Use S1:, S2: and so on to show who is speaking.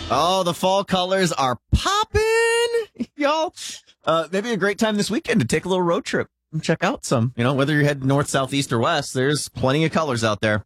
S1: Oh, the fall colors are popping, y'all. Maybe a great time this weekend to take a little road trip and check out some. Whether you're heading north, south, east, or west, there's plenty of colors out there.